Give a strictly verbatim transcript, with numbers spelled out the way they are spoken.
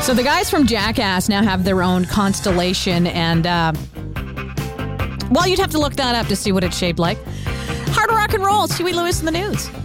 So the guys from Jackass now have their own constellation, and uh, well, you'd have to look that up to see what it's shaped like. Hard rock and roll. Huey Lewis in the news.